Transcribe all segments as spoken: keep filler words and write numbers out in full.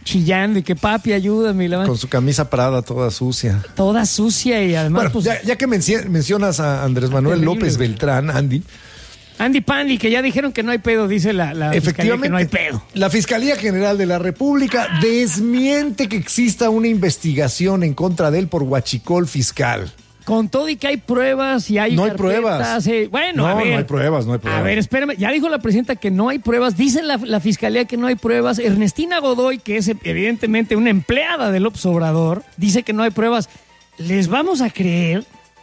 chillando y que papi, ayúdame. Y la... Con su camisa Prada toda sucia. Toda sucia y además... Bueno, pues, ya, ya que menci- mencionas a Andrés Manuel terrible. López Beltrán, Andy. Andy Pandy, que ya dijeron que no hay pedo, dice la, la Efectivamente, que no hay pedo. La Fiscalía General de la República desmiente que exista una investigación en contra de él por huachicol fiscal. Con todo y que hay pruebas y hay No hay carpetas, pruebas. eh, bueno, no, a ver. no hay pruebas, no hay pruebas. A ver, espérame. Ya dijo la presidenta que no hay pruebas. Dice la, la Fiscalía que no hay pruebas. Ernestina Godoy, que es evidentemente una empleada de López Obrador, dice que no hay pruebas. ¿Les vamos a creer?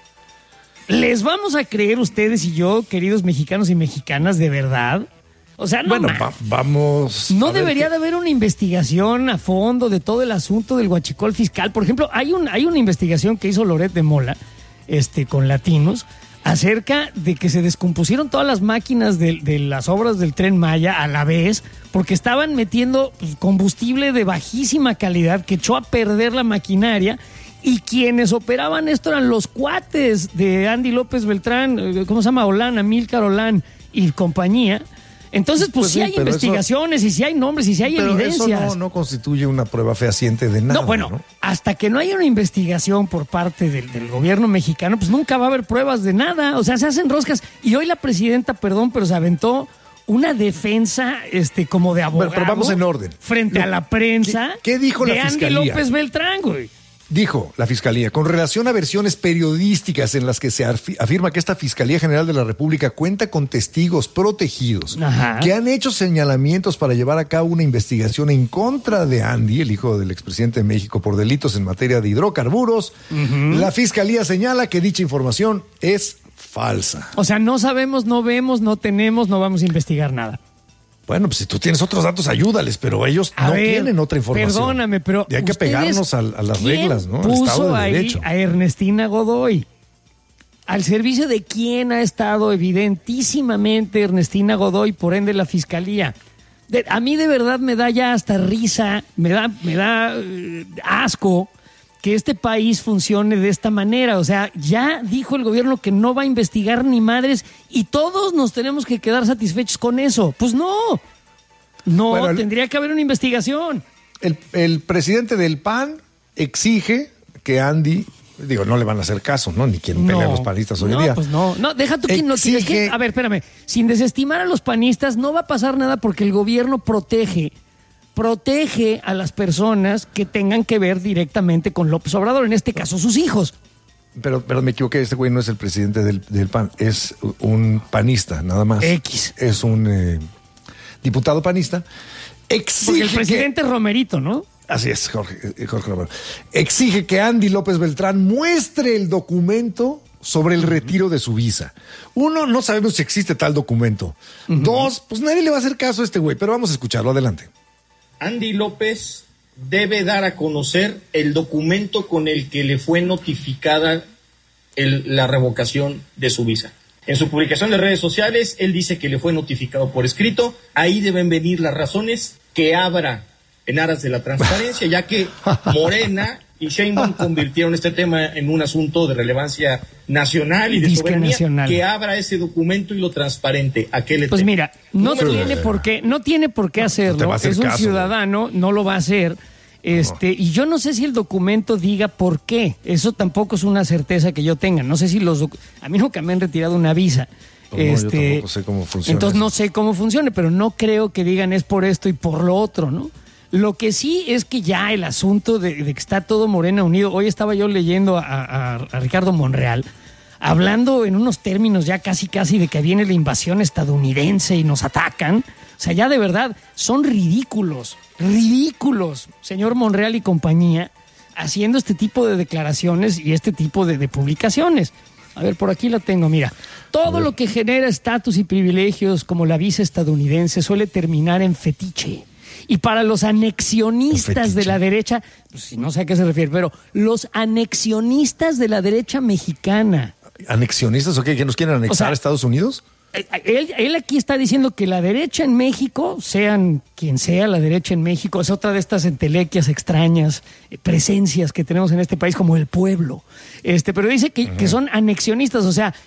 ¿Les vamos a creer ustedes y yo, queridos mexicanos y mexicanas, de verdad? O sea, no Bueno, ma- va- vamos. No a ver debería qué- de haber una investigación a fondo de todo el asunto del huachicol fiscal. Por ejemplo, hay un hay una investigación que hizo Loret de Mola, este, con Latinos, acerca de que se descompusieron todas las máquinas de, de las obras del Tren Maya a la vez, porque estaban metiendo pues, combustible de bajísima calidad que echó a perder la maquinaria. Y quienes operaban esto eran los cuates de Andy López Beltrán, eh, ¿cómo se llama? Olán, Amílcar Olán y compañía. Entonces, pues, Pues sí sí, hay pero investigaciones y sí hay nombres y sí hay Pero evidencias. eso no, no constituye una prueba fehaciente de nada. No, bueno, ¿no? hasta que no haya una investigación por parte del, del gobierno mexicano, pues nunca va a haber pruebas de nada. O sea, se hacen roscas. Y hoy la presidenta, perdón, pero se aventó una defensa este, como de abogado. Pero, pero vamos en orden. Frente Lo- a la prensa. ¿Qué- qué dijo la de Andy Fiscalía? López Beltrán, güey. Dijo la Fiscalía, con relación a versiones periodísticas en las que se afi- afirma que esta Fiscalía General de la República cuenta con testigos protegidos Ajá. que han hecho señalamientos para llevar a cabo una investigación en contra de Andy, el hijo del expresidente de México, por delitos en materia de hidrocarburos. La Fiscalía señala que dicha información es falsa. O sea, no sabemos, no vemos, no tenemos, no vamos a investigar nada. Bueno, pues si tú tienes otros datos, ayúdales, pero ellos A no ver, tienen otra información. Perdóname, pero Y hay que ustedes, pegarnos a, a las ¿quién reglas, ¿no? Al puso Estado de ahí Derecho. a Ernestina Godoy? ¿Al servicio de quién ha estado evidentísimamente Ernestina Godoy, por ende la Fiscalía? De- a mí de verdad me da ya hasta risa, me da, me da eh, asco que este país funcione de esta manera. O sea, ya dijo el gobierno que no va a investigar ni madres y todos nos tenemos que quedar satisfechos con eso. Pues no, no, Bueno, el- tendría que haber una investigación. El, el presidente del P A N exige que Andy, digo, no le van a hacer caso, ¿no? Ni quien pelea a los panistas hoy en no, día. pues no, no, deja tú que no. Exige- es que, a ver, espérame, sin desestimar a los panistas no va a pasar nada porque el gobierno protege, protege a las personas que tengan que ver directamente con López Obrador, en este caso sus hijos. Pero, pero me equivoqué, este güey no es el presidente del, del P A N, es un panista, nada más. X. Es un eh, diputado panista. Exige Porque el que- presidente es Romerito, ¿no? Así es, Jorge, eh, Jorge Romero. Exige que Andy López Beltrán muestre el documento sobre el retiro de su visa. Uno, no sabemos si existe tal documento. Dos, pues nadie le va a hacer caso a este güey, pero vamos a escucharlo, adelante. Andy López debe dar a conocer el documento con el que le fue notificada el- la revocación de su visa. En su publicación de redes sociales, él dice que le fue notificado por escrito. Ahí deben venir las razones que abra en aras de la transparencia, ya que Morena y Sheinbaum convirtieron este tema en un asunto de relevancia nacional y de Disque soberanía, nacional. que abra ese documento y lo transparente. ¿A qué le Pues teme? mira, no Número tiene dos. por qué, no tiene por qué te hacerlo. va a hacer Es un caso, ciudadano, no lo va a hacer. Este, y yo no sé si el documento diga por qué. Eso tampoco es una certeza que yo tenga. No sé si los docu- a mí nunca me han retirado una visa. No, yo este, tampoco sé cómo funciona entonces eso. no sé cómo funcione, pero no creo que digan es por esto y por lo otro, ¿no? Lo que sí es que ya el asunto de, de que está todo Morena unido. Hoy estaba yo leyendo a, a- a Ricardo Monreal hablando en unos términos ya casi casi de que viene la invasión estadounidense y nos atacan. O sea, ya de verdad son ridículos, ridículos, señor Monreal y compañía, haciendo este tipo de declaraciones y este tipo de, de publicaciones. A ver, por aquí la tengo, mira. Todo lo que genera estatus y privilegios como la visa estadounidense suele terminar en fetiche. Y para los anexionistas Fetiche. de la derecha, pues, no sé a qué se refiere, pero los anexionistas de la derecha mexicana. ¿Anexionistas o qué? ¿Que nos quieren anexar O sea, a Estados Unidos? Eh, Él, él aquí está diciendo que la derecha en México, sean quien sea la derecha en México, es otra de estas entelequias extrañas, eh, presencias que tenemos en este país como el pueblo. Este, pero dice que, que son anexionistas, o sea,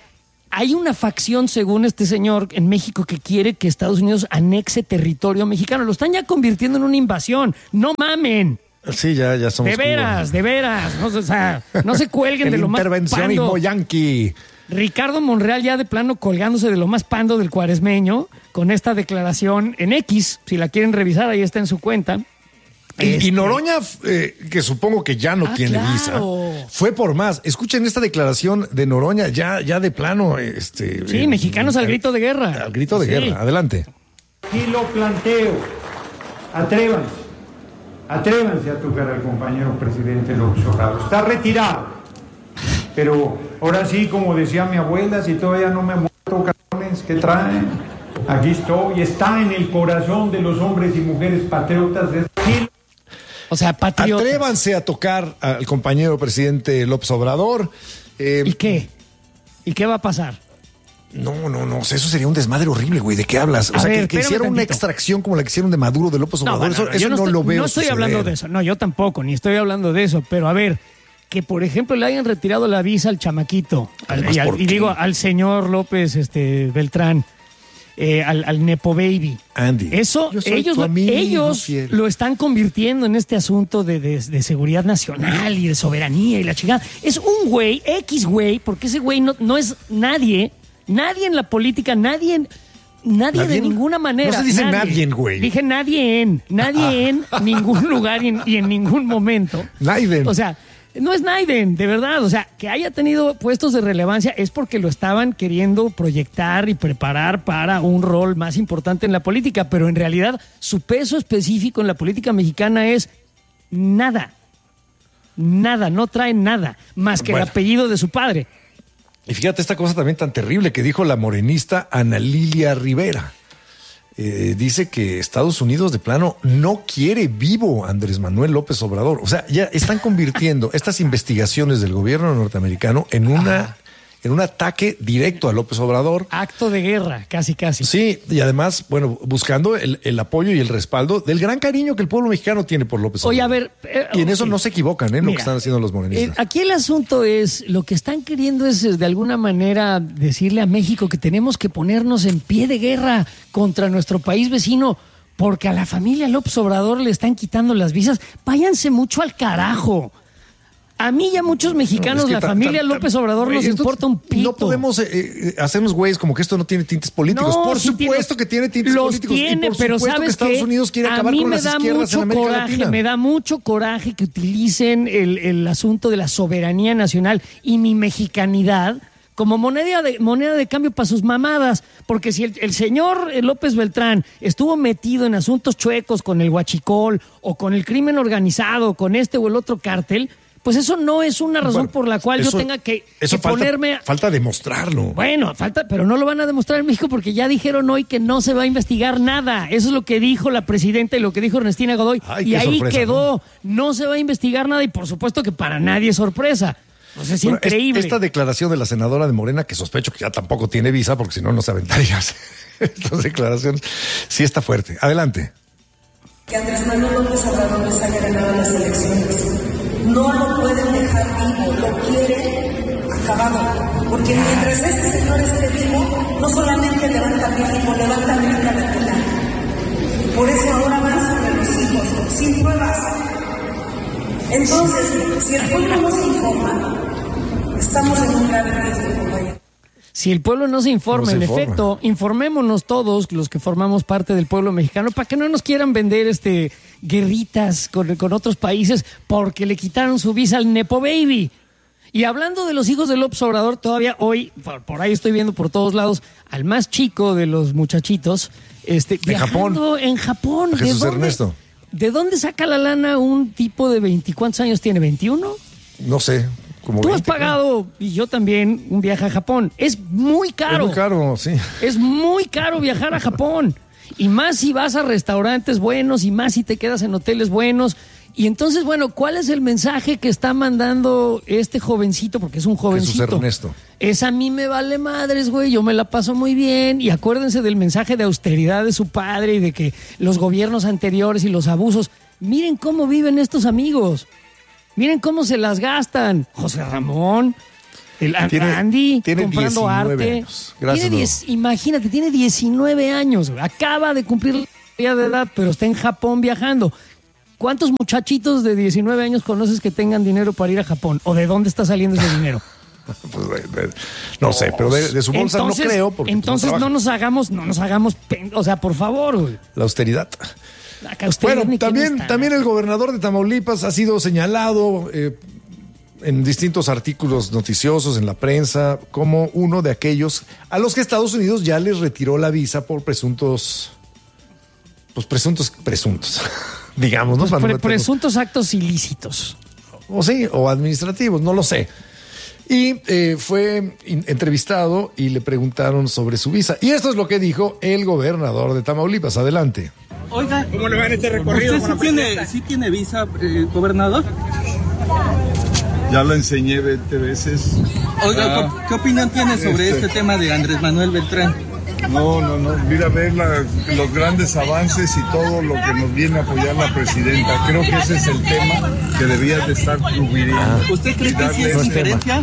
hay una facción, según este señor, en México que quiere que Estados Unidos anexe territorio mexicano. Lo están ya convirtiendo en una invasión. No mamen. Sí, ya, ya somos. De veras, como... de veras. No, o sea, no se cuelguen de lo más intervencionismo yanqui. Ricardo Monreal ya de plano colgándose de lo más pando del cuaresmeño con esta declaración en X. Si la quieren revisar, ahí está en su cuenta. Y, Este... y Noroña, eh, que supongo que ya no ah, tiene claro. visa, fue por más. Escuchen esta declaración de Noroña, ya, ya de plano. Este, sí, eh, mexicanos al grito de guerra. Al grito de sí. guerra, adelante. Y lo planteo, atrévanse, atrévanse a tocar al compañero presidente López Obrador. Está retirado, pero ahora sí, como decía mi abuela, si todavía no me he muerto, cabrones, ¿qué traen? Aquí estoy, está en el corazón de los hombres y mujeres patriotas de este... O sea, patriotas. Atrévanse a tocar al compañero presidente López Obrador. Eh, ¿Y qué? ¿Y qué va a pasar? No, no, no. O sea, eso sería un desmadre horrible, güey. ¿De qué hablas? O a sea, ver, que, que hicieron una extracción como la que hicieron de Maduro, de López Obrador. No, bueno, eso, no, eso no, no, estoy, lo veo. No estoy suceder. hablando de eso. No, yo tampoco, ni estoy hablando de eso. Pero a ver, que por ejemplo le hayan retirado la visa al chamaquito. Al, y, al, y digo, al señor López este, Beltrán. Eh, al, al Nepo Baby. Andy. Eso, ellos, amigo, ellos lo están convirtiendo en este asunto de, de, de seguridad nacional y de soberanía y la chingada. Es un güey, X güey, porque ese güey no, no es nadie, nadie en la política, nadie en, nadie, nadie de ninguna manera. No se dice nadie, güey. Dije nadie en, nadie en ningún lugar y en, y en ningún momento. Nadie. O sea, no es Naiden, de verdad. O sea, que haya tenido puestos de relevancia es porque lo estaban queriendo proyectar y preparar para un rol más importante en la política, pero en realidad su peso específico en la política mexicana es nada. Nada, no trae nada, más que bueno. el apellido de su padre. Y fíjate esta cosa también tan terrible que dijo la morenista Ana Lilia Rivera. Eh, dice que Estados Unidos de plano no quiere vivo a Andrés Manuel López Obrador. O sea, ya están convirtiendo estas investigaciones del gobierno norteamericano en una Ajá. en un ataque directo a López Obrador. Acto de guerra, casi casi. Sí, y además, bueno, buscando el, el apoyo y el respaldo del gran cariño que el pueblo mexicano tiene por López Obrador. Oye, a ver... Eh, y en eso okay. no se equivocan, ¿eh? Mira, lo que están haciendo los morenistas. Eh, aquí el asunto es, lo que están queriendo es de alguna manera decirle a México que tenemos que ponernos en pie de guerra contra nuestro país vecino, porque a la familia López Obrador le están quitando las visas. Váyanse mucho al carajo. A mí y a muchos mexicanos, no, es que la ta, familia ta, ta, López Obrador nos importa un pito. No podemos eh, eh, hacernos güeyes como que esto no tiene tintes políticos. No, por sí supuesto tiene, que tiene tintes los políticos. Tiene, y por pero supuesto sabes que Estados Unidos quiere acabar con las izquierdas en América coraje, Latina. Me da mucho coraje que utilicen el, el asunto de la soberanía nacional y mi mexicanidad como moneda de, moneda de cambio para sus mamadas, porque si el, el señor López Beltrán estuvo metido en asuntos chuecos con el huachicol o con el crimen organizado, con este o el otro cártel, pues eso no es una razón bueno, por la cual eso, yo tenga que, eso que falta, ponerme... Falta demostrarlo. Bueno, falta, pero no lo van a demostrar en México porque ya dijeron hoy que no se va a investigar nada. Eso es lo que dijo la presidenta y lo que dijo Ernestina Godoy. Ay, y ahí sorpresa, quedó. ¿no? no se va a investigar nada y por supuesto que para nadie es sorpresa. Pues es bueno, increíble. Esta declaración de la senadora de Morena, que sospecho que ya tampoco tiene visa porque si no, no se aventaría estas declaraciones, sí está fuerte. Adelante. Que Andrés Manuel López Obrador les haya ganado las elecciones. No lo pueden dejar vivo, lo quieren acabado. Porque mientras este señor esté vivo, no solamente levanta México, levanta América Latina. Por eso ahora van sobre los hijos, sin pruebas. Entonces, si el pueblo no se informa, estamos en un grave riesgo, compañero. Si el pueblo no se informa, no se en informa. efecto, informémonos todos los que formamos parte del pueblo mexicano para que no nos quieran vender este guerritas con, con otros países porque le quitaron su visa al Nepo Baby. Y hablando de los hijos de López Obrador, todavía hoy, por, por ahí estoy viendo por todos lados, al más chico de los muchachitos, este, de Japón. en Japón. A Jesús ¿De dónde, Ernesto. ¿De dónde saca la lana un tipo de veinte? ¿Cuántos años tiene? ¿veintiuno? No sé. Como Tú veinte, has pagado, ¿no? Y yo también, un viaje a Japón. Es muy caro. Es muy caro, sí. Es muy caro viajar a Japón. Y más si vas a restaurantes buenos, y más si te quedas en hoteles buenos. Y entonces, bueno, ¿cuál es el mensaje que está mandando este jovencito? Porque es un jovencito. Jesús Ernesto. Es a mí me vale madres, güey, yo me la paso muy bien. Y acuérdense del mensaje de austeridad de su padre y de que los gobiernos anteriores y los abusos. Miren cómo viven estos amigos. Miren cómo se las gastan. José Ramón. El Tiene- Andy tiene comprando diecinueve arte. años. Gracias, Tiene diez- imagínate, tiene diecinueve años. Güey. Acaba de cumplir la mayoría de edad, pero está en Japón viajando. ¿Cuántos muchachitos de diecinueve años conoces que tengan dinero para ir a Japón? ¿O de dónde está saliendo ese dinero? Pues, de- de- no sé, pero de, de su bolsa entonces, no creo. Porque entonces pues, no, trabaja. nos hagamos, no nos hagamos, pen- o sea, por favor. Güey. La austeridad. Acá ustedes Bueno, ni quién también, está. también el gobernador de Tamaulipas ha sido señalado eh, en distintos artículos noticiosos en la prensa como uno de aquellos a los que Estados Unidos ya les retiró la visa por presuntos, pues presuntos, presuntos, digamos, ¿no? Pues Para no pre- meternos- presuntos actos ilícitos. o sí, o administrativos, no lo sé. Y eh, fue in- entrevistado y le preguntaron sobre su visa. Y esto es lo que dijo el gobernador de Tamaulipas. Adelante. Oiga, ¿Cómo le va en este recorrido ¿usted con sí la tiene, presidenta? sí tiene visa, eh, gobernador? Ya la enseñé veinte veces. Oiga, Ah, ¿qué, qué opinión tiene sobre este- este tema de Andrés Manuel Beltrán? No, no, no. Mira, ver la- los grandes avances y todo lo que nos viene a apoyar la presidenta. Creo que ese es el tema que debía de estar rubriendo. ¿Usted cree Y que sí darle es ese- injerencia?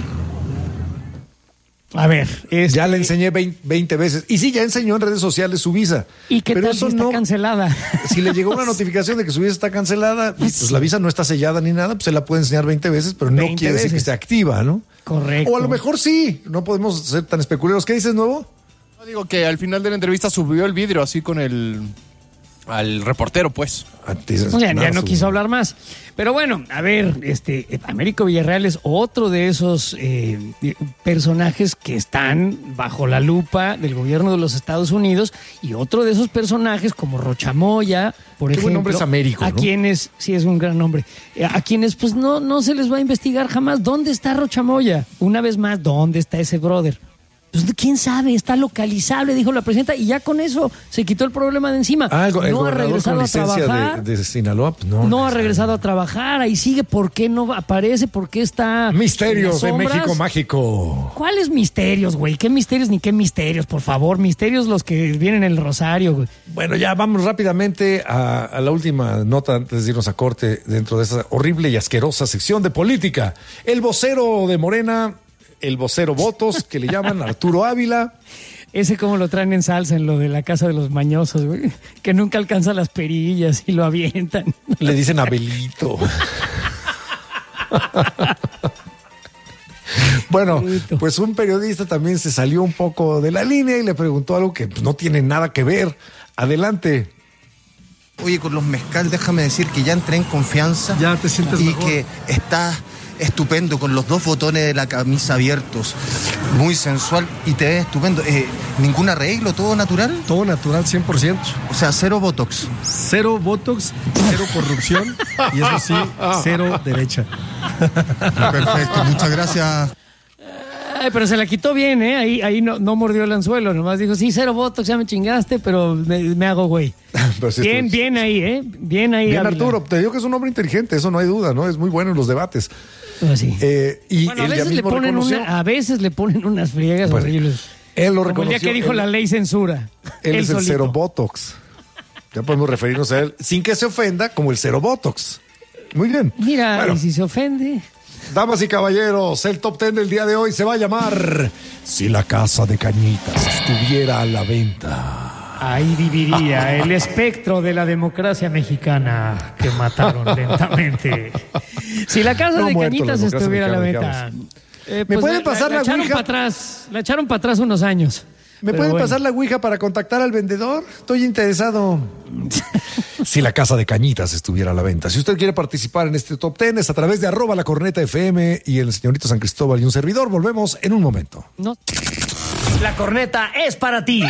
A ver, es, Ya le enseñé veinte veces. Y sí, ya enseñó en redes sociales su visa. ¿y qué Pero tal eso si está no. cancelada? Si le llegó una notificación de que su visa está cancelada, pues la visa no está sellada ni nada, pues se la puede enseñar veinte veces, pero no veinte quiere decir que veces. esté activa, ¿no? Correcto. O a lo mejor sí. No podemos ser tan especuleros. ¿Qué dices, nuevo? No, digo que al final de la entrevista subió el vidrio así con el al reportero, pues. Ah, dices, Ya, ya nada, no su- quiso hablar más. Pero bueno, a ver, este eh, Américo Villarreal es otro de esos eh, eh, personajes que están bajo la lupa del gobierno de los Estados Unidos y otro de esos personajes como Rochamoya, por Qué ejemplo. buen nombre es Américo, A ¿no? quienes, sí es un gran nombre, eh, a quienes pues no, no se les va a investigar jamás. ¿Dónde está Rochamoya? Una vez más, ¿dónde está ese brother? Pues quién sabe, está localizable, dijo la presidenta, y ya con eso se quitó el problema de encima. Ah, el, go- el no ha gobernador regresado con a licencia trabajar. de, de Sinaloa, pues no. No ha regresado a trabajar, ahí sigue. ¿Por qué no aparece? ¿Por qué está en Misterios las de sombras? México Mágico. ¿Cuáles misterios, güey? ¿Qué misterios ni qué misterios, por favor? Misterios los que vienen en el Rosario, güey. Bueno, ya vamos rápidamente a, a la última nota antes de irnos a corte dentro de esa horrible y asquerosa sección de política. El vocero de Morena, el vocero votos, que le llaman Arturo Ávila. Ese como lo traen en salsa en lo de la casa de los mañosos, güey. Que nunca alcanza las perillas y lo avientan. Le dicen Abelito. Bueno, Abelito. pues un periodista también se salió un poco de la línea y le preguntó algo que pues, no tiene nada que ver. Adelante. Oye, con los mezcal, déjame decir que ya entré en confianza. Ya te sientes Y mejor. que estás estupendo con los dos botones de la camisa abiertos. Muy sensual y te ves estupendo. Eh, ¿Ningún arreglo? ¿Todo natural? Todo natural, cien por ciento. O sea, cero botox. Cero Botox, cero corrupción y eso sí, cero derecha. Perfecto, muchas gracias. Ay, pero se la quitó bien, ¿eh? Ahí, ahí no, no mordió el anzuelo, nomás dijo, sí, cero votos, ya me chingaste, pero me, me hago güey. Pero sí Bien, estuvo- bien ahí, ¿eh? Bien ahí, Bien, Ávila. Arturo, te digo que es un hombre inteligente, eso no hay duda, ¿no? Es muy bueno en los debates. Pues sí. Eh, y Bueno, a él ya veces, le mismo ponen reconoció- una, a veces le ponen unas friegas Pues, horribles. él lo Como el día reconoció. que dijo él- la ley censura. Él, es el solito. cero Botox. Ya podemos referirnos a él sin que se ofenda como el cero Botox. Muy bien. Mira, Bueno, y si se ofende. damas y caballeros, el top ten del día de hoy se va a llamar Si la casa de Cañitas estuviera a la venta. Ahí viviría el espectro de la democracia mexicana que mataron lentamente. Si la casa No de muerto la Cañitas democracia estuviera a la mexicana, venta. digamos. Eh, ¿Me pueden la- pasar la, la echaron ouija? para atrás, la echaron para atrás unos años. ¿Me Pero pueden bueno. pasar la ouija para contactar al vendedor? Estoy interesado. Si la casa de Cañitas estuviera a la venta. Si usted quiere participar en este top ten es a través de arroba la corneta F M y el señorito San Cristóbal y un servidor. Volvemos en un momento. No. La corneta es para ti.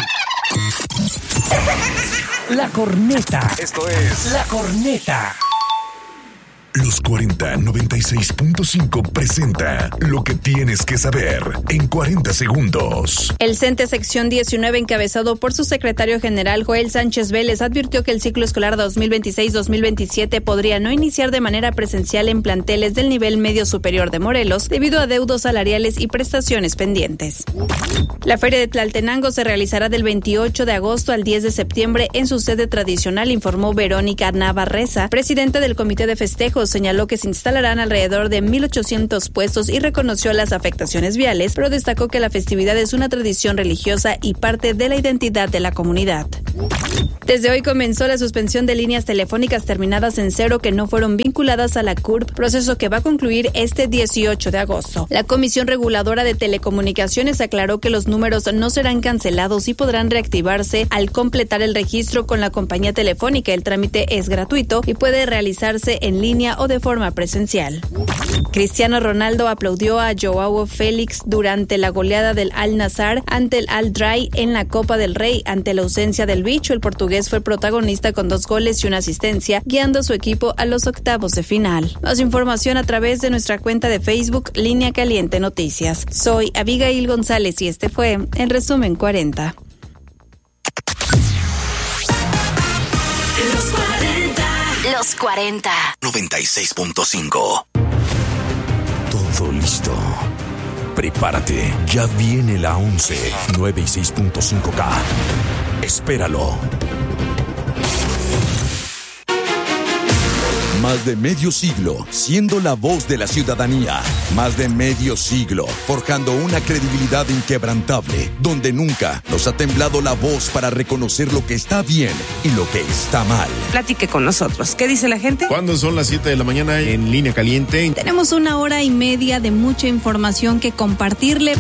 La corneta. Esto es La corneta. Los cuarenta noventa y seis punto cinco presenta lo que tienes que saber en cuarenta segundos. El CENTE sección diecinueve, encabezado por su secretario general Joel Sánchez Vélez, advirtió que el ciclo escolar dos mil veintiséis dos mil veintisiete podría no iniciar de manera presencial en planteles del nivel medio superior de Morelos debido a deudos salariales y prestaciones pendientes. La Feria de Tlaltenango se realizará del veintiocho de agosto al diez de septiembre en su sede tradicional, informó Verónica Navarreza, presidenta del Comité de Festejos Marcos señaló que se instalarán alrededor de mil ochocientos puestos y reconoció las afectaciones viales, pero destacó que la festividad es una tradición religiosa y parte de la identidad de la comunidad. Desde hoy comenzó la suspensión de líneas telefónicas terminadas en cero que no fueron vinculadas a la C U R P, proceso que va a concluir este dieciocho de agosto. La Comisión Reguladora de Telecomunicaciones aclaró que los números no serán cancelados y podrán reactivarse al completar el registro con la compañía telefónica. El trámite es gratuito y puede realizarse en línea o de forma presencial. Cristiano Ronaldo aplaudió a Joao Félix durante la goleada del Al-Nassr ante el Al-Dray en la Copa del Rey. Ante la ausencia del bicho, el portugués fue protagonista con dos goles y una asistencia, guiando a su equipo a los octavos de final. Más información a través de nuestra cuenta de Facebook, Línea Caliente Noticias. Soy Abigail González y este fue el Resumen cuarenta. Los cuarenta. Los cuarenta. noventa y seis punto cinco. Todo listo. Prepárate. Ya viene la once. noventa y seis punto cinco K. Espéralo. Más de medio siglo siendo la voz de la ciudadanía. Más de medio siglo forjando una credibilidad inquebrantable, donde nunca nos ha temblado la voz para reconocer lo que está bien y lo que está mal. Platique con nosotros. ¿Qué dice la gente? ¿Cuándo son las siete de la mañana en Línea Caliente? Tenemos una hora y media de mucha información que compartirle.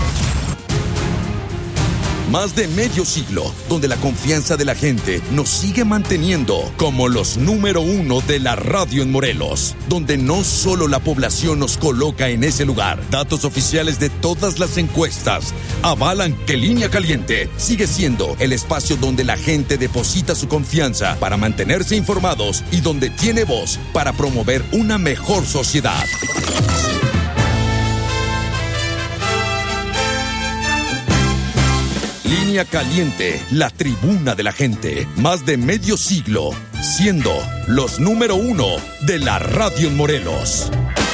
Más de medio siglo, donde la confianza de la gente nos sigue manteniendo como los número uno de la radio en Morelos, donde no solo la población nos coloca en ese lugar. Datos oficiales de todas las encuestas avalan que Línea Caliente sigue siendo el espacio donde la gente deposita su confianza para mantenerse informados y donde tiene voz para promover una mejor sociedad. Línea Caliente, la tribuna de la gente. Más de medio siglo, siendo los número uno de la radio en Morelos.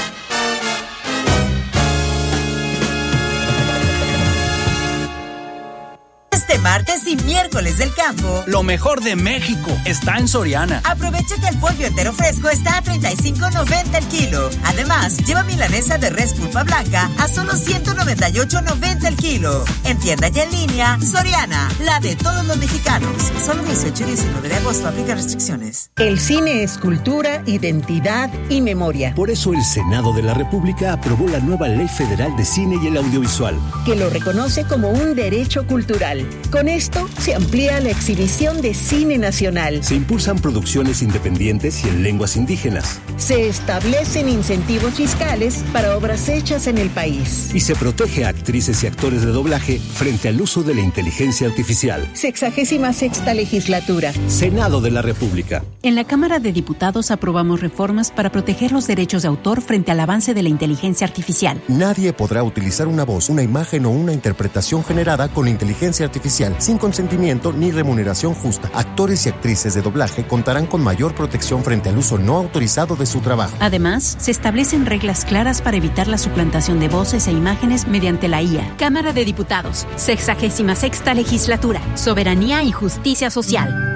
Este martes y miércoles del campo, lo mejor de México está en Soriana. Aprovecha que el pollo entero fresco está a treinta y cinco noventa el kilo. Además, lleva milanesa de res pulpa blanca a solo ciento noventa y ocho noventa el kilo. En tienda y en línea, Soriana, la de todos los mexicanos. Solo dieciocho y diecinueve de agosto, aplica restricciones. El cine es cultura, identidad y memoria. Por eso el Senado de la República aprobó la nueva Ley Federal de Cine y el Audiovisual, que lo reconoce como un derecho cultural. Con esto se amplía la exhibición de cine nacional. Se impulsan producciones independientes y en lenguas indígenas. Se establecen incentivos fiscales para obras hechas en el país. Y se protege a actrices y actores de doblaje frente al uso de la inteligencia artificial. Sexagésima sexta legislatura. Senado de la República. En la Cámara de Diputados aprobamos reformas para proteger los derechos de autor frente al avance de la inteligencia artificial. Nadie podrá utilizar una voz, una imagen o una interpretación generada con inteligencia artificial sin consentimiento ni remuneración justa. Actores y actrices de doblaje contarán con mayor protección frente al uso no autorizado de su trabajo. Además, se establecen reglas claras para evitar la suplantación de voces e imágenes mediante la I A. Cámara de Diputados, sexagésima sexta legislatura, soberanía y justicia social.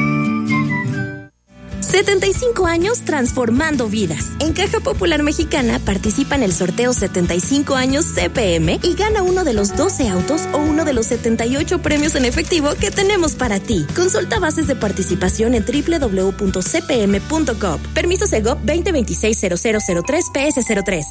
setenta y cinco años transformando vidas. En Caja Popular Mexicana participa en el sorteo setenta y cinco años C P M y gana uno de los doce autos o uno de los setenta y ocho premios en efectivo que tenemos para ti. Consulta bases de participación en doble u doble u doble u punto c p m punto gov. Permiso Segov veinte veintiséis cero cero cero tres P S cero tres.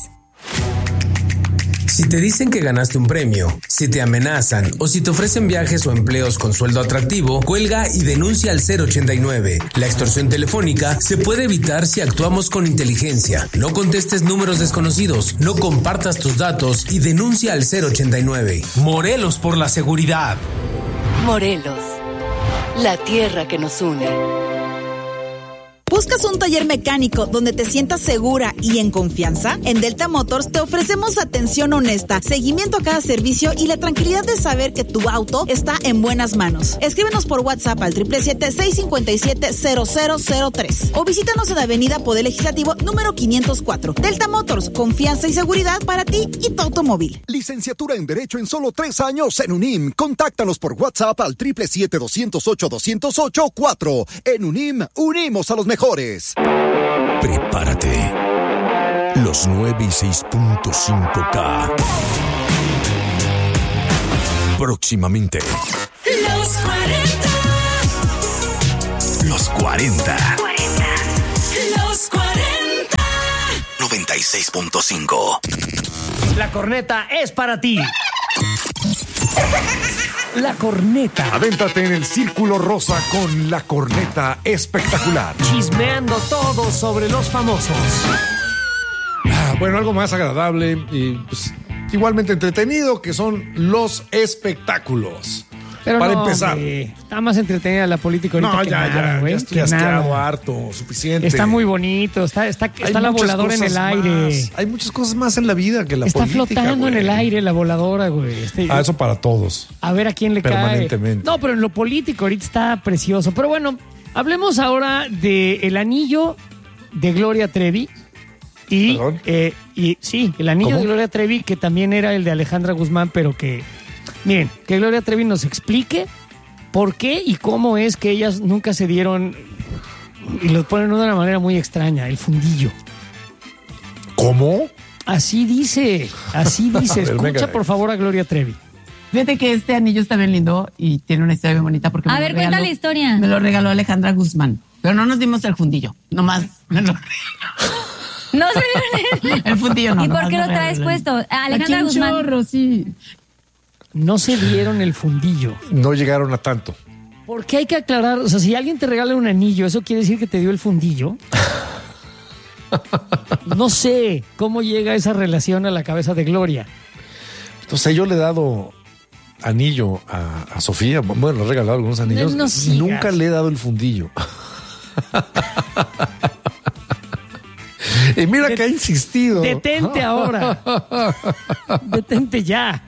Si te dicen que ganaste un premio, si te amenazan o si te ofrecen viajes o empleos con sueldo atractivo, cuelga y denuncia al cero ochenta y nueve. La extorsión telefónica se puede evitar si actuamos con inteligencia. No contestes números desconocidos, no compartas tus datos y denuncia al cero ochenta y nueve. Morelos por la seguridad. Morelos, la tierra que nos une. ¿Buscas un taller mecánico donde te sientas segura y en confianza? En Delta Motors te ofrecemos atención honesta, seguimiento a cada servicio y la tranquilidad de saber que tu auto está en buenas manos. Escríbenos por WhatsApp al siete siete siete, seis cinco siete, cero cero cero tres o visítanos en Avenida Poder Legislativo número quinientos cuatro. Delta Motors, confianza y seguridad para ti y tu automóvil. Licenciatura en Derecho en solo tres años en UNIM. Contáctanos por WhatsApp al siete siete siete, dos cero ocho, dos cero ocho cuatro. En UNIM, unimos a los mejores. Prepárate. Los nueve y seis punto cinco K. Próximamente. Los cuarenta. Los cuarenta. Los cuarenta. noventa y seis punto cinco. La corneta es para ti. La corneta. Avéntate en el círculo rosa con la corneta espectacular. Chismeando todo sobre los famosos. Ah, bueno, algo más agradable y pues, igualmente entretenido, que son los espectáculos. Pero Para no, empezar. Hombre, está más entretenida la política ahorita No, que ya, nada, ya, güey, ya estoy que asqueado, nada. harto, suficiente. Está muy bonito, está, está, está la voladora en el aire. Más. Hay muchas cosas más en la vida que la está política. Está flotando güey. en el aire la voladora, güey. Este, ah, eso para todos. A ver a quién le cae. Permanentemente. No, pero en lo político ahorita está precioso. Pero bueno, hablemos ahora de el anillo de Gloria Trevi. Y, eh, y sí, el anillo ¿Cómo? de Gloria Trevi, que también era el de Alejandra Guzmán, pero que, miren, que Gloria Trevi nos explique por qué y cómo es que ellas nunca se dieron, y lo ponen de una manera muy extraña, el fundillo. ¿Cómo? Así dice, así dice. A ver, Escucha venga. por favor a Gloria Trevi. Fíjate que este anillo está bien lindo y tiene una historia bien bonita porque A me ver, lo cuenta regaló- la historia. Me lo regaló Alejandra Guzmán, pero no nos dimos el fundillo, nomás me lo No se dieron el... el fundillo no. ¿Y por nomás qué me lo traes regaló. puesto? Alejandra Aquí un Guzmán. chorro, sí. No se dieron el fundillo. No llegaron a tanto. ¿Por qué hay que aclarar? O sea, si alguien te regala un anillo, ¿eso quiere decir que te dio el fundillo? No sé cómo llega esa relación a la cabeza de Gloria. Entonces yo le he dado anillo a, a Sofía. Bueno, le he regalado algunos anillos. No sigas. Nunca le he dado el fundillo. Y mira que ha insistido. Detente ahora. Detente ya.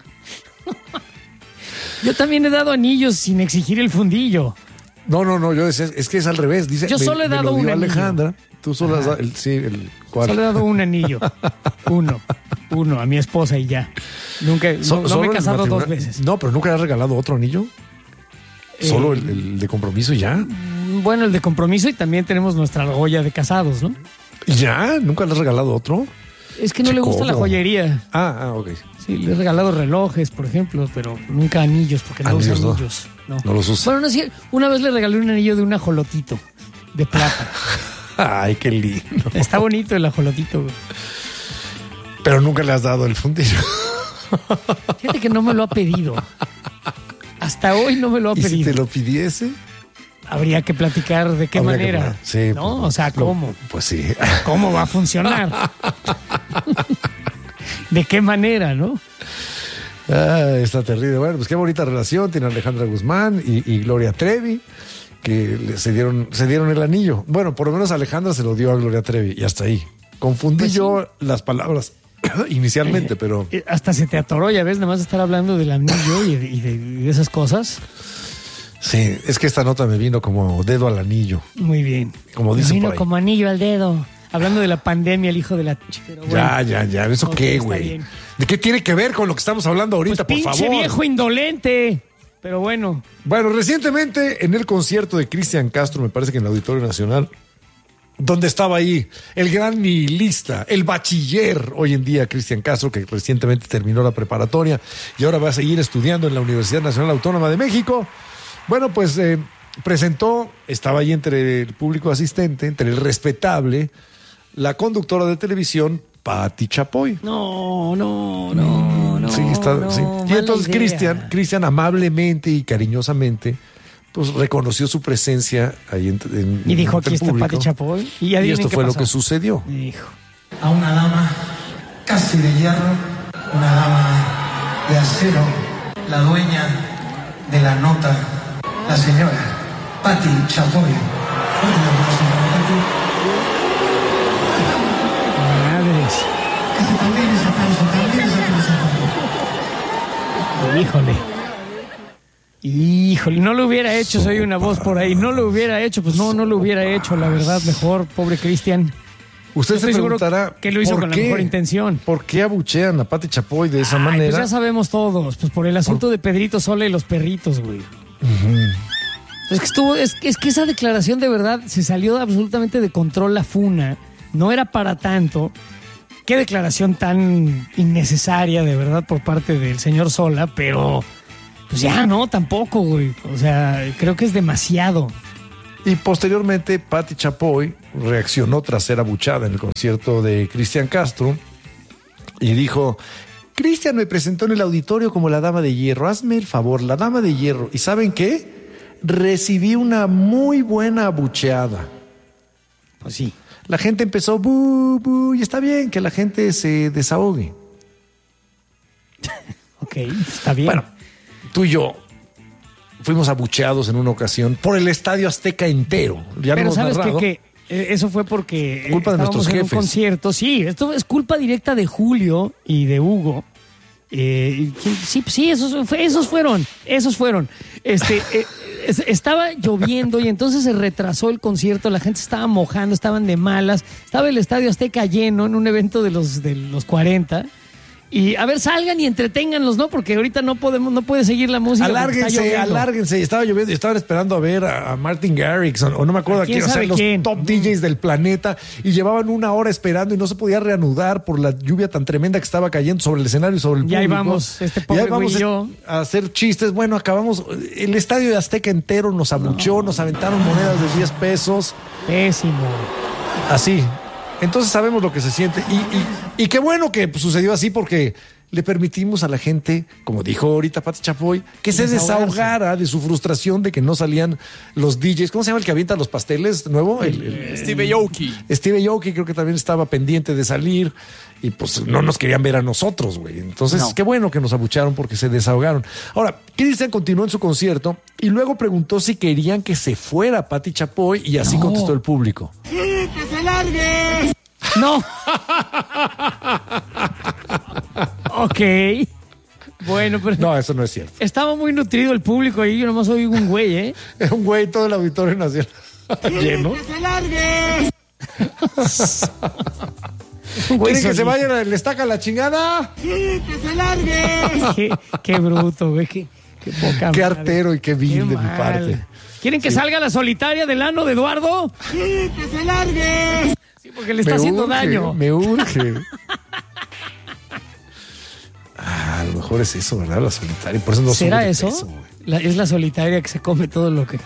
Yo también he dado anillos sin exigir el fundillo. No, no, no, yo decía, es que es al revés. Dice, Yo me- solo he me dado lo dio un anillo. Alejandra. Tú solo has dado el, sí, el ¿cuál? Solo he dado un anillo. Uno. Uno a mi esposa y ya. Nunca, no, So- no solo me he el casado dos matrimonio. veces. No, pero nunca le has regalado otro anillo. Eh, Solo el, el de compromiso y ya. Bueno, el de compromiso y también tenemos nuestra argolla de casados, ¿no? ¿Y ya? ¿Nunca le has regalado otro? Es que no Che, le gusta la ¿cómo? joyería. Ah, ah, ok. Sí, le he regalado relojes, por ejemplo, pero nunca anillos, porque no Anillos usa no. anillos. No. No los usa. Bueno, no sé, una vez le regalé un anillo de un ajolotito de plata. Ay, qué lindo. Está bonito el ajolotito, güey. Pero nunca le has dado el fundillo. Fíjate que no me lo ha pedido. Hasta hoy no me lo ha ¿Y si pedido. te lo pidiese? Habría que platicar de qué Habría que manera. hablar. Sí, ¿no? pues, O sea, lo- ¿cómo? Pues sí. ¿Cómo va a funcionar? ¿De qué manera, no? Ah, está terrible. Bueno, pues qué bonita relación tiene Alejandra Guzmán y, y Gloria Trevi, que le- se dieron, se dieron el anillo. Bueno, por lo menos Alejandra se lo dio a Gloria Trevi y hasta ahí. Confundí Pues sí. yo las palabras inicialmente, pero Eh, Hasta se te atoró, ya ves, nada más estar hablando del anillo y de, y de- y de esas cosas. sí, es que esta nota me vino como dedo al anillo. Muy bien. Como dicen Vino por ahí. como anillo al dedo. Hablando de la pandemia, el hijo de la... Pero bueno. Ya, ya, ya. ¿Eso Ok, qué, está güey? bien. ¿De qué tiene que ver con lo que estamos hablando ahorita, Pues por pinche favor? viejo indolente. Pero bueno. Bueno, recientemente en el concierto de Cristian Castro, me parece que en el Auditorio Nacional, donde estaba ahí el gran nihilista, el bachiller hoy en día, Cristian Castro, que recientemente terminó la preparatoria y ahora va a seguir estudiando en la Universidad Nacional Autónoma de México. Bueno, pues eh, presentó, estaba ahí entre el público asistente, entre el respetable, la conductora de televisión, Pati Chapoy. No, no, no, no. Sí, está, no, sí. Y mala entonces idea. Cristian, Cristian amablemente y cariñosamente, pues reconoció su presencia ahí en, en- Y dijo, entre aquí el está público. Pati Chapoy. Y, Y adivinen esto qué fue lo pasó. que sucedió. Hijo. A una dama casi de hierro, una dama de acero, la dueña de la nota, la señora Pati Chapoy. Fuerte el aplauso para Pati. Madres. Ese también es aplauso, también es aplauso. Híjole. Híjole, no lo hubiera hecho, soy una voz por ahí. No lo hubiera hecho, pues no, no lo hubiera hecho, la verdad, mejor, pobre Cristian. Usted Yo se estoy seguro preguntará que lo hizo ¿por con la qué? mejor intención. ¿Por qué abuchean a Pati Chapoy de esa Ay, manera? pues ya sabemos todos, pues por el asunto de Pedrito Sola y los perritos, güey. Es que estuvo, es, que- es que esa declaración de verdad se salió absolutamente de control la funa. No era para tanto. qué declaración tan innecesaria, de verdad, por parte del señor Sola, pero pues ya no, tampoco, güey. O sea, creo que es demasiado. Y posteriormente, Pati Chapoy reaccionó tras ser abuchada en el concierto de Cristian Castro y dijo: Cristian me presentó en el auditorio como la dama de hierro. Hazme el favor, la dama de hierro. ¿Y saben qué? Recibí una muy buena abucheada. Pues sí. La gente empezó, bu, bu, y está bien que la gente se desahogue. Ok, está bien. Bueno, tú y yo fuimos abucheados en una ocasión por el Estadio Azteca entero. Ya Pero no sabes narrado. que, que eso fue porque culpa de nuestros en jefes. un concierto. Sí, esto es culpa directa de Julio y de Hugo. Eh, sí, sí, esos, fue, esos fueron, esos fueron. Este, eh, estaba lloviendo y entonces se retrasó el concierto. La gente estaba mojando, estaban de malas. Estaba el Estadio Azteca lleno en un evento de los de los cuarenta. Y a ver, salgan y entreténganlos, ¿no? Porque ahorita no podemos, no puede seguir la música. Alárguense, alárguense. Estaba lloviendo y estaban esperando a ver a, a Martin Garrix o, o no me acuerdo a quién, o sea, los quién? top D Js del planeta, y llevaban una hora esperando y no se podía reanudar por la lluvia tan tremenda que estaba cayendo sobre el escenario y sobre el ya público. Ya íbamos, este pobre ya íbamos güey y yo. a hacer chistes. Bueno, acabamos, el Estadio de Azteca entero nos abucheó, no. nos aventaron monedas de diez pesos. Pésimo. Así. Entonces sabemos lo que se siente. Y, y, y qué bueno que sucedió así, porque le permitimos a la gente, como dijo ahorita Pati Chapoy, que se desahogara de su frustración de que no salían los D Js. ¿Cómo se llama el que avienta los pasteles nuevo? El, el, Steve Aoki. Steve Aoki creo que también estaba pendiente de salir y pues no nos querían ver a nosotros, güey. Entonces, no. Qué bueno que nos abucharon porque se desahogaron. Ahora, Cristian continuó en su concierto y luego preguntó si querían que se fuera Pati Chapoy y así no. contestó el público. ¡Sí, que se largue! No. Ok. Bueno, pero... No, eso no es cierto. Estaba muy nutrido el público ahí. Yo nomás oí un güey, ¿eh? Era un güey, todo el auditorio nacional lleno. ¡Que se largue! ¿Quieren que se vayan? ¿Le estaca la chingada? ¡Sí, que se largue! Qué, qué bruto, güey. Qué, qué poca Qué madre. artero y qué vil Qué de mal. mi parte. ¿Quieren que sí. salga la solitaria del ano de Eduardo? ¡Sí, que se largue! Sí, porque le está me haciendo urge, daño. Me urge. Ah, a lo mejor es eso, ¿verdad? La solitaria. Por eso no ¿Será eso? Peso, la, es la solitaria que se come todo lo que...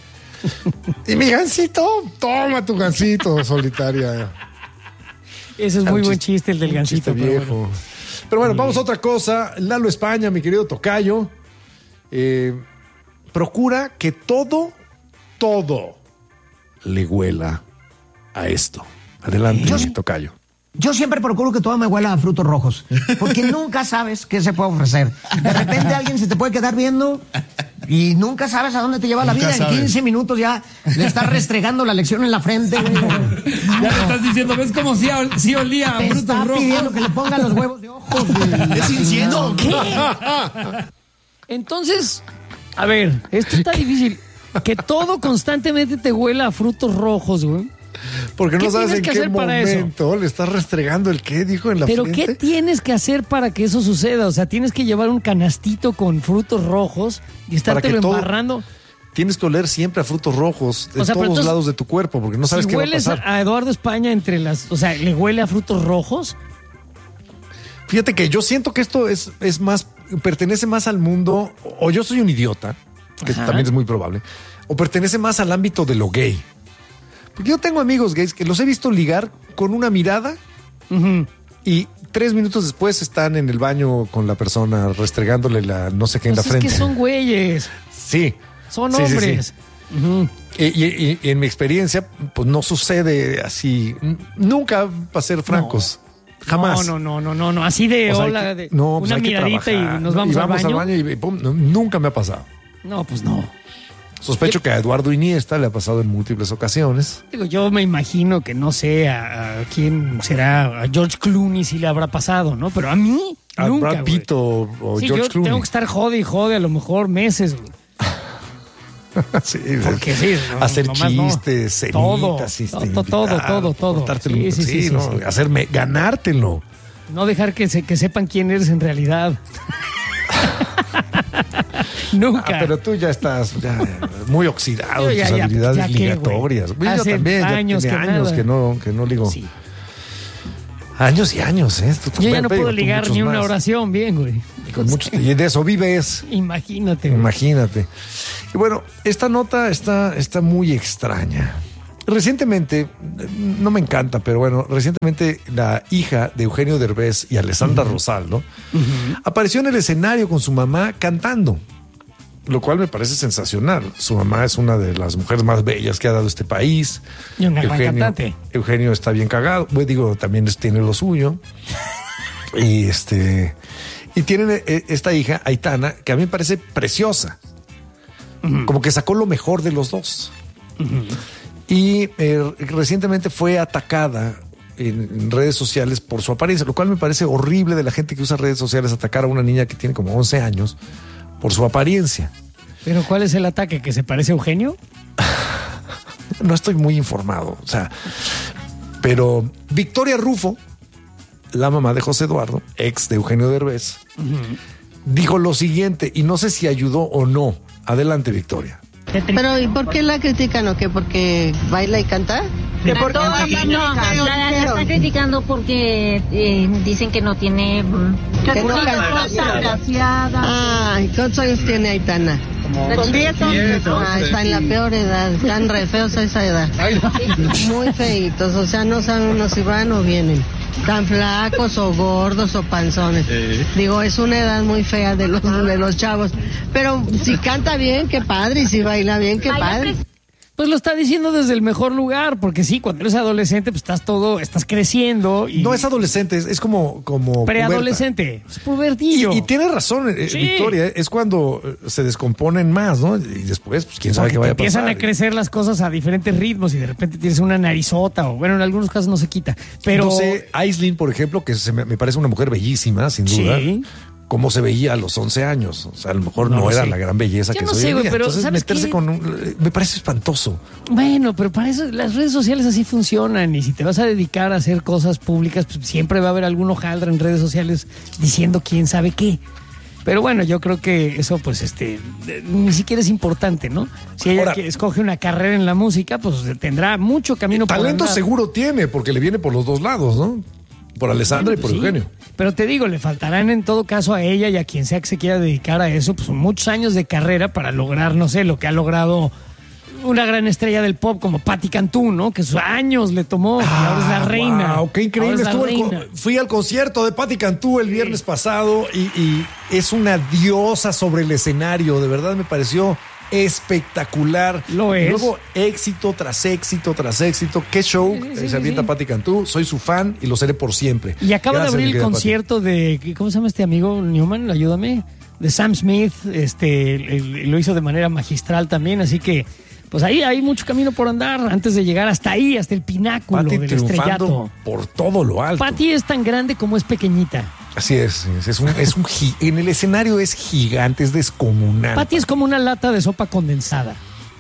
Y mi gansito, toma tu gansito, solitaria. Ese es muy buen chiste, el del gansito. Pero viejo. Bueno, pero bueno vamos a otra cosa. Lalo España, mi querido tocayo, eh, procura que todo, todo le huela a esto. Adelante, Yo, tocayo. Yo siempre procuro que todo me huela a frutos rojos, porque nunca sabes qué se puede ofrecer. De repente alguien se te puede quedar viendo y nunca sabes a dónde te lleva nunca la vida. Sabes. En quince minutos ya le estás restregando la lección en la frente. Güey. Ya le estás diciendo, ¿ves cómo sí, sí olía a frutos está rojos? Pidiendo que le pongan los huevos de ojos. Güey. Es incienso. ¿Qué? Entonces, a ver, esto está difícil. Que todo constantemente te huela a frutos rojos, güey. Porque no sabes en que qué momento le estás restregando el qué dijo en la Pero frente. ¿qué tienes que hacer para que eso suceda? O sea, tienes que llevar un canastito con frutos rojos y estártelo embarrando. Tienes que oler siempre a frutos rojos de o sea, todos entonces, lados de tu cuerpo, porque no sabes si qué va a pasar. hueles a Eduardo España entre las... O sea, ¿le huele a frutos rojos? Fíjate que yo siento que esto es, es más... Pertenece más al mundo... O yo soy un idiota, que Ajá. también es muy probable. O pertenece más al ámbito de lo gay. Porque yo tengo amigos gays que los he visto ligar con una mirada uh-huh. y tres minutos después están en el baño con la persona restregándole la no sé qué pues en la es frente. Es que son güeyes. Sí. Son sí, hombres. Sí, sí. Uh-huh. y, y, y en mi experiencia, pues no sucede así. Nunca, para ser francos. No. Jamás. No, no, no, no, no. Así de o hola, sea, de no, pues una miradita y nos vamos, y vamos al baño. al baño y pum, no, nunca me ha pasado. No, pues no. Sospecho que a Eduardo Iniesta le ha pasado en múltiples ocasiones. Digo, yo me imagino que no sé a, a quién será, a George Clooney si le habrá pasado, ¿no? Pero a mí, a nunca, Brad Pitt o, o sí, George yo Clooney. Tengo que estar jode y jode a lo mejor meses, güey. Sí, porque sí, no, hacer chistes, no. cenitas, todo, todo, todo, todo, todo. Sí, sí, sí, sí, no, sí. Hacerme, ganártelo. No dejar que, se, que sepan quién eres en realidad. Nunca. Ah, pero tú ya estás ya, muy oxidado en tus ya, habilidades ya, ya ligatorias. Qué, yo también, años ya tiene que años nada. que no, que no ligo. Sí. Años y años, ¿eh? Tú, Yo ya no puedo ligar ni una más. oración bien, güey. Y, con muchos, y de eso vives. Imagínate. Güey. Imagínate. Y bueno, esta nota está, está muy extraña. Recientemente, no me encanta, pero bueno, recientemente la hija de Eugenio Derbez y Alessandra uh-huh. Rosaldo uh-huh. apareció en el escenario con su mamá cantando, lo cual me parece sensacional. Su mamá es una de las mujeres más bellas que ha dado este país. Y una gran cantante. Eugenio está bien cagado. Pues digo, también tiene lo suyo. y este y tienen esta hija, Aitana, que a mí me parece preciosa. Uh-huh. Como que sacó lo mejor de los dos. Uh-huh. Y eh, recientemente fue atacada en, en redes sociales por su apariencia, lo cual me parece horrible de la gente que usa redes sociales, atacar a una niña que tiene como once años por su apariencia. ¿Pero cuál es el ataque? ¿Que se parece a Eugenio? No estoy muy informado, o sea, pero Victoria Rufo, la mamá de José Eduardo, ex de Eugenio Derbez, uh-huh. dijo lo siguiente, y no sé si ayudó o no. Adelante, Victoria. Pero ¿y por qué la critican o qué? ¿Porque baila y canta? ¿Que por qué no, no, la, la están criticando porque eh, dicen que no tiene... Que no canta. Ay, ¿cuántos años tiene Aitana? Con diez años. Ah, está en la peor edad, están re feos a esa edad. Muy feitos, o sea, no saben uno si van o vienen. Tan flacos o gordos o panzones. Sí. Digo, es una edad muy fea de los, de los chavos. Pero si canta bien, qué padre. Y si baila bien, qué padre. Pues lo está diciendo desde el mejor lugar, porque sí, cuando eres adolescente, pues estás todo, estás creciendo. Y... No es adolescente, es, es como, como preadolescente, es pubertillo. Y, y tiene razón, sí. Victoria, es cuando se descomponen más, ¿no? Y después, pues quién sabe qué vaya a pasar. Empiezan a crecer las cosas a diferentes ritmos y de repente tienes una narizota, o bueno, en algunos casos no se quita. Pero no sé, Aislinn, por ejemplo, que se me, me parece una mujer bellísima, sin duda. Sí. Cómo se veía a los once años. O sea, a lo mejor no, no era sé. la gran belleza Yo que no soy sé, hoy en día. Pero entonces meterse qué? con un... Me parece espantoso. Bueno, pero para eso las redes sociales así funcionan. Y si te vas a dedicar a hacer cosas públicas, pues siempre va a haber algún hojaldra en redes sociales diciendo quién sabe qué. Pero bueno, yo creo que eso pues este ni siquiera es importante, ¿no? Si ella Ahora, que escoge una carrera en la música, pues tendrá mucho camino por talento andar. Seguro tiene, porque le viene por los dos lados, ¿no? Por Alessandra bueno, pues y por sí. Eugenio. Pero te digo, le faltarán en todo caso a ella y a quien sea que se quiera dedicar a eso, pues muchos años de carrera para lograr, no sé, lo que ha logrado una gran estrella del pop como Patti Cantú, ¿no? Que sus años le tomó, ah, y ahora es la reina. Wow, qué increíble. Estuvo el, fui al concierto de Patti Cantú el viernes sí. pasado y, y es una diosa sobre el escenario, de verdad me pareció espectacular. Lo es. Y luego éxito tras éxito tras éxito. Qué show sí, sí, se avienta sí. Patti Cantú. Soy su fan y lo seré por siempre. Y acaba Gracias, de abrir el concierto Patti. de ¿cómo se llama este amigo Newman? Ayúdame. De Sam Smith. Este el, el, lo hizo de manera magistral también. Así que pues ahí hay mucho camino por andar antes de llegar hasta ahí, hasta el pináculo Patti del estrellato. Por todo lo alto. Patti es tan grande como es pequeñita. Así es, es un, es un en el escenario es gigante, es descomunal. Patti es como una lata de sopa condensada.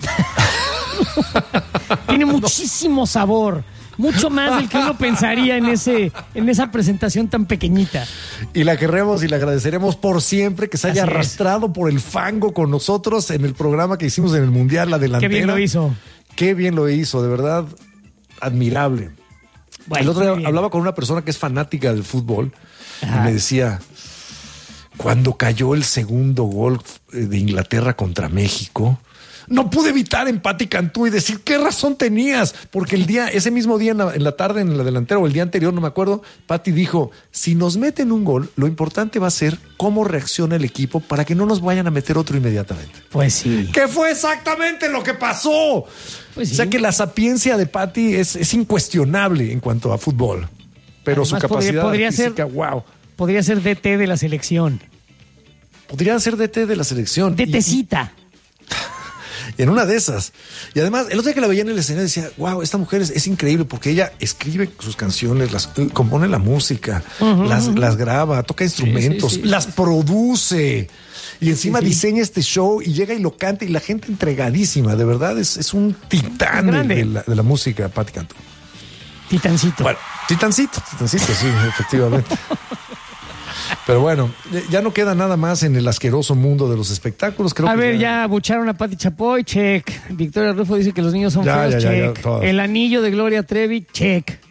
Tiene muchísimo sabor, mucho más del que uno pensaría en ese, en esa presentación tan pequeñita. Y la queremos y le agradeceremos por siempre que se haya Así arrastrado es. por el fango con nosotros en el programa que hicimos en el Mundial, La Delantera. Qué bien lo hizo. Qué bien lo hizo, de verdad, admirable. Bueno, el otro día hablaba con una persona que es fanática del fútbol. Ajá. Y me decía, cuando cayó el segundo gol de Inglaterra contra México, no pude evitar en Patti Cantú y decir, ¿qué razón tenías? Porque el día, ese mismo día en la, en la tarde, en la delantera, o el día anterior, no me acuerdo, Patti dijo, si nos meten un gol, lo importante va a ser cómo reacciona el equipo para que no nos vayan a meter otro inmediatamente. Pues sí. ¿Qué fue exactamente lo que pasó? Pues sí. O sea que la sapiencia de Patti es, es incuestionable en cuanto a fútbol. Pero Además, su capacidad podría, podría física, ser, wow. Podría ser D T de la selección. Podría ser D T de la selección. DTcita. Y en una de esas. Y además, el otro día que la veía en el escenario decía, wow, esta mujer es, es increíble porque ella escribe sus canciones, las compone la música, uh-huh, las, uh-huh. las graba, toca instrumentos, sí, sí, sí. las produce. Y encima sí, sí. diseña este show y llega y lo canta y la gente entregadísima. De verdad, es, es un titán de, de, la, de la música, Patti Cantú. Titancito. Bueno, titancito, titancito, sí, efectivamente. Pero bueno, ya no queda nada más en el asqueroso mundo de los espectáculos. Creo a que ver, ya... ya bucharon a Patti Chapoy, check. Victoria Rufo dice que los niños son ya, feos, ya, check. Ya, ya, el anillo de Gloria Trevi, check.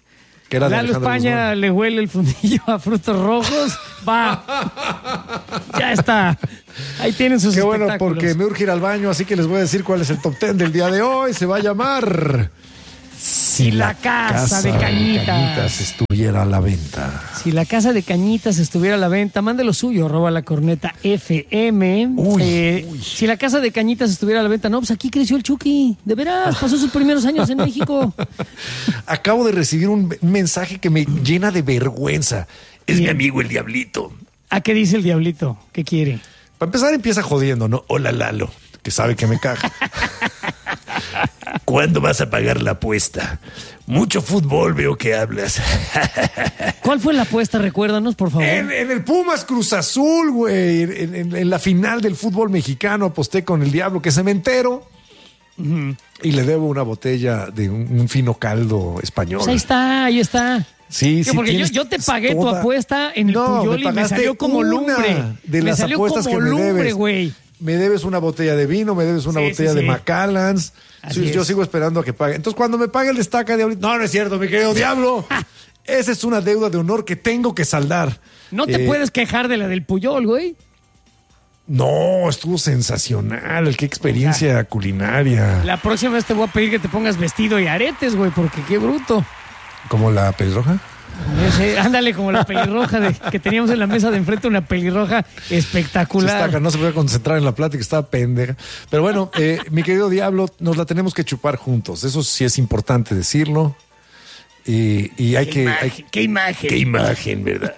Que era de Lalo Alejandro España Guzmán. le huele el fundillo a frutos rojos. Va. Ya está. Ahí tienen sus Qué bueno, espectáculos. porque me urge ir al baño, así que les voy a decir cuál es el top ten del día de hoy. Se va a llamar... Si la casa de Cañitas. estuviera a la venta. Si la casa de Cañitas estuviera a la venta, mande lo suyo, arroba la corneta F M. Uy, Eh, uy. Si la casa de Cañitas estuviera a la venta, no, pues aquí creció el Chucky. De veras, pasó sus primeros años en México. Acabo de recibir un un mensaje que me llena de vergüenza. Es mi amigo el Diablito. ¿A qué dice el Diablito? ¿Qué quiere? Para empezar empieza jodiendo, ¿no? Hola Lalo, que sabe que me caga. ¿Cuándo vas a pagar la apuesta? Mucho fútbol veo que hablas. ¿Cuál fue la apuesta? Recuérdanos, por favor. En, en el Pumas Cruz Azul, güey. En, en- en la final del fútbol mexicano aposté con el Diablo, que se me entero. Y le debo una botella de un, un fino caldo español. Pues ahí está, ahí está. Sí, Que sí. porque yo, tienes yo te pagué tu toda- apuesta en el No, Puyol me y me pagaste salió como una lumbre. de me las salió apuestas como que me lumbre, debes. güey. Me debes una botella de vino, me debes una Sí, botella sí, de sí. Macallans. Así Sí, yo es. sigo esperando a que pague. Entonces, cuando me pague el destaca, Diablito. No, no es cierto, mi querido Diablo. Esa es una deuda de honor que tengo que saldar. No te Eh, puedes quejar de la del Puyol, güey. No, estuvo sensacional. Qué experiencia culinaria. La próxima vez te voy a pedir que te pongas vestido y aretes, güey, porque qué bruto. ¿Como la pelirroja? Ese, ándale, como la pelirroja de, que teníamos en la mesa de enfrente, una pelirroja espectacular. Destaca, no se puede concentrar en la plática, estaba pendeja. Pero bueno, eh, mi querido Diablo, nos la tenemos que chupar juntos. Eso sí es importante decirlo. Y, y hay Qué que. imagen, hay- qué imagen. Qué imagen, ¿verdad?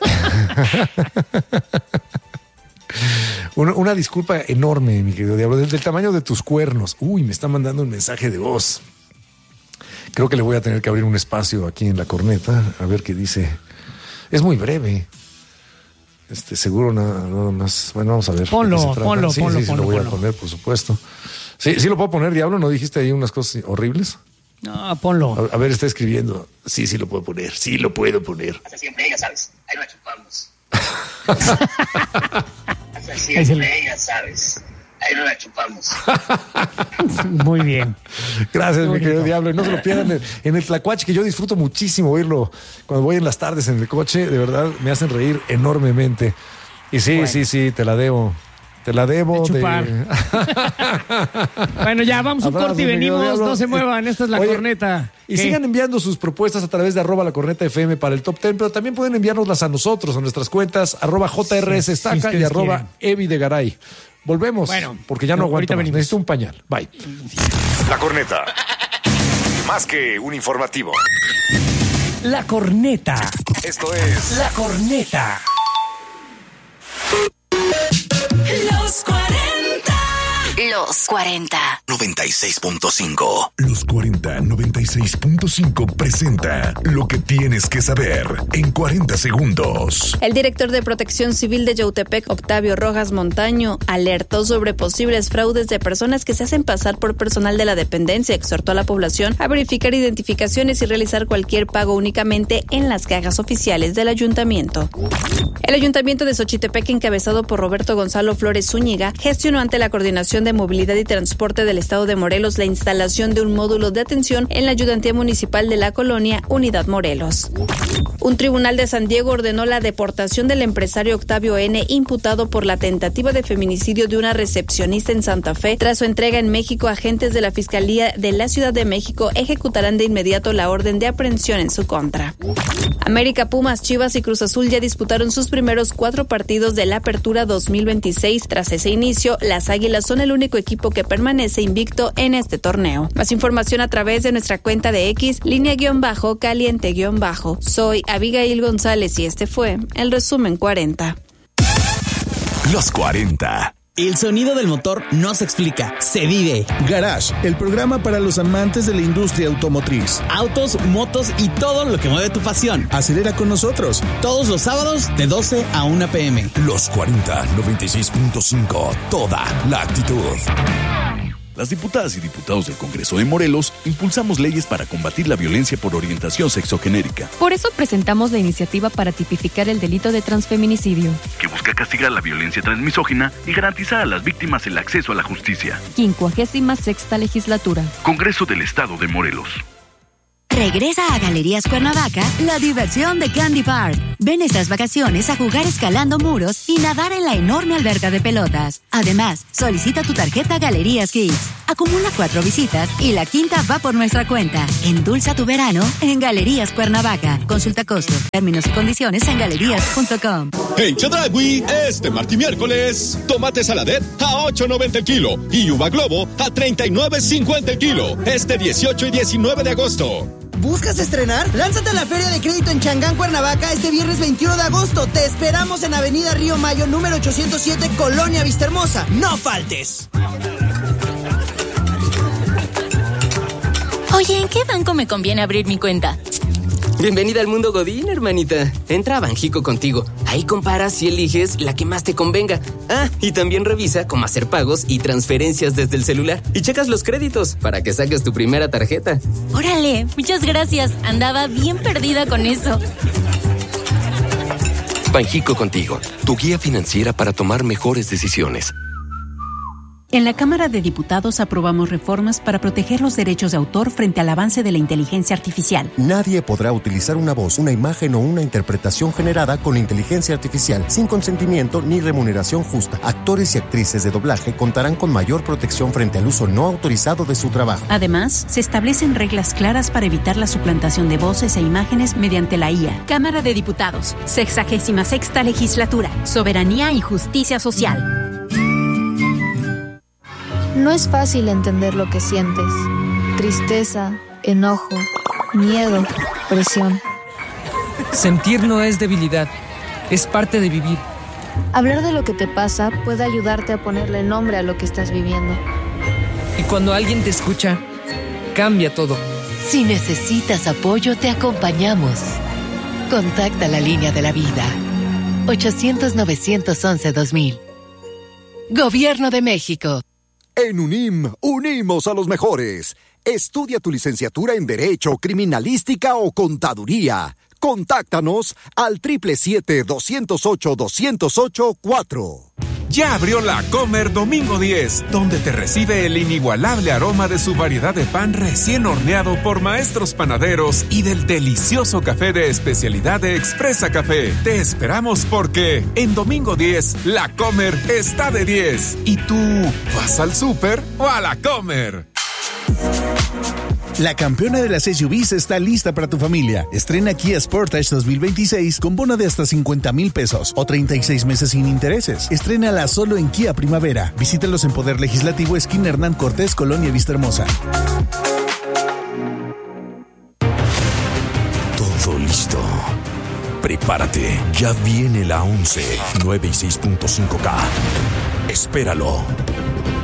una, una disculpa enorme, mi querido Diablo, desde el tamaño de tus cuernos. Uy, me está mandando un mensaje de voz. Creo que le voy a tener que abrir un espacio aquí en la corneta, a ver qué dice. Es muy breve. Este, seguro nada, nada más. Bueno, vamos a ver. Ponlo, de qué se trata. ponlo, sí, ponlo, sí, sí, ponlo, lo voy ponlo. a poner, por supuesto. Sí, sí lo puedo poner, Diablo. ¿No dijiste ahí unas cosas horribles? No, ponlo. A, a ver, está escribiendo. Sí, sí lo puedo poner. Sí lo puedo poner. Hasta siempre, ya sabes. Ahí no la chupamos. Hasta Ahí se le- siempre, ya sabes. Ahí no la chupamos. Muy bien. Gracias, Qué mi bonito. querido Diablo. Y no se lo pierdan en, en el Tlacuache, que yo disfruto muchísimo oírlo cuando voy en las tardes en el coche. De verdad, me hacen reír enormemente. Y sí, Bueno. sí, sí, te la debo. Te la debo. De chupar. Bueno, ya vamos a un Abrazos, corte y mi querido venimos. Diablo. No se muevan. Esta es la Oye, corneta. Y ¿Qué? sigan enviando sus propuestas a través de arroba la corneta F M para el top ten, pero también pueden enviárnoslas a nosotros, a nuestras cuentas, arroba J R S Sí, si Estaca y ustedes arroba Evi de Garay. Volvemos, Bueno, porque ya no no, aguanto ahorita más. venimos. Necesito un pañal. Bye. La corneta. Más que un informativo. La corneta. Esto es La corneta. Los cuarenta. Los cuarenta. noventa y seis punto cinco. Los cuarenta noventa y seis punto cinco presenta lo que tienes que saber en cuarenta segundos. El director de Protección Civil de Yautepec, Octavio Rojas Montaño, alertó sobre posibles fraudes de personas que se hacen pasar por personal de la dependencia. Exhortó a la población a verificar identificaciones y realizar cualquier pago únicamente en las cajas oficiales del ayuntamiento. El ayuntamiento de Xochitepec, encabezado por Roberto Gonzalo Flores Zúñiga, gestionó ante la Coordinación de Movilidad y Transporte del Estado de Morelos la instalación de un módulo de atención en la ayudantía municipal de la colonia Unidad Morelos. Un tribunal de San Diego ordenó la deportación del empresario Octavio N., imputado por la tentativa de feminicidio de una recepcionista en Santa Fe. Tras su entrega en México, agentes de la Fiscalía de la Ciudad de México ejecutarán de inmediato la orden de aprehensión en su contra. América, Pumas, Chivas y Cruz Azul ya disputaron sus primeros cuatro partidos de la Apertura dos mil veintiséis. Tras ese inicio, las Águilas son el único equipo que permanece invicto en este torneo. Más información a través de nuestra cuenta de X, línea guión bajo, caliente guión bajo. Soy Abigail González y este fue el resumen cuarenta. Los cuarenta. El sonido del motor no se explica, se vive. Garage, el programa para los amantes de la industria automotriz. Autos, motos y todo lo que mueve tu pasión. Acelera con nosotros. Todos los sábados de doce a una pe eme. Los cuarenta noventa y seis punto cinco. Toda la actitud. Las diputadas y diputados del Congreso de Morelos impulsamos leyes para combatir la violencia por orientación sexogenérica, Por eso presentamos la iniciativa para tipificar el delito de transfeminicidio. que busca castigar la violencia transmisógina y garantizar a las víctimas el acceso a la justicia. Quincuagésima sexta legislatura. Congreso del Estado de Morelos. Regresa a Galerías Cuernavaca la diversión de Candy Park. Ven estas vacaciones a jugar escalando muros y nadar en la enorme alberca de pelotas. Además, solicita tu tarjeta Galerías Kids. Acumula cuatro visitas y la quinta va por nuestra cuenta. Endulza tu verano en Galerías Cuernavaca. Consulta costo, términos y condiciones en galerías punto com. En Chedraui, este martes y miércoles, tomate saladet a ocho noventa el kilo y uva globo a treinta y nueve cincuenta el kilo. Este dieciocho y diecinueve de agosto. ¿Buscas estrenar? Lánzate a la Feria de Crédito en Changán, Cuernavaca, este viernes veintiuno de agosto. Te esperamos en Avenida Río Mayo, número ochocientos siete, Colonia Vistahermosa. ¡No faltes! Oye, ¿en qué banco me conviene abrir mi cuenta? Bienvenida al mundo Godín, hermanita. Entra a Banjico Contigo. Ahí comparas y eliges la que más te convenga. Ah, y también revisa cómo hacer pagos y transferencias desde el celular. Y checas los créditos para que saques tu primera tarjeta. Órale, muchas gracias. Andaba bien perdida con eso. Banjico Contigo, tu guía financiera para tomar mejores decisiones. En la Cámara de Diputados aprobamos reformas para proteger los derechos de autor frente al avance de la inteligencia artificial. Nadie podrá utilizar una voz, una imagen o una interpretación generada con inteligencia artificial sin consentimiento ni remuneración justa. Actores y actrices de doblaje contarán con mayor protección frente al uso no autorizado de su trabajo. Además, se establecen reglas claras para evitar la suplantación de voces e imágenes mediante la I A. Cámara de Diputados, sexagésima sexta legislatura, soberanía y justicia social. No es fácil entender lo que sientes. Tristeza, enojo, miedo, presión. Sentir no es debilidad, es parte de vivir. Hablar de lo que te pasa puede ayudarte a ponerle nombre a lo que estás viviendo. Y cuando alguien te escucha, cambia todo. Si necesitas apoyo, te acompañamos. Contacta la línea de la vida. ochocientos, novecientos once, dos mil. Gobierno de México. En UNIM, unimos a los mejores. Estudia tu licenciatura en Derecho, Criminalística o Contaduría. Contáctanos al siete siete siete, dos cero ocho, dos cero ocho, cuatro. Ya abrió la Comer Domingo diez, donde te recibe el inigualable aroma de su variedad de pan recién horneado por maestros panaderos y del delicioso café de especialidad de Expresa Café. Te esperamos porque en Domingo diez, la Comer está de diez. ¿Y tú vas al súper o a la Comer? La campeona de las S U Vs está lista para tu familia. Estrena Kia Sportage dos mil veintiséis con bono de hasta cincuenta mil pesos o treinta y seis meses sin intereses. Estrénala solo en Kia Primavera. Visítalos en Poder Legislativo, esquina Hernán Cortés, Colonia Vistahermosa. Todo listo. Prepárate, ya viene la once, nueve y seis punto cinco K. Espéralo.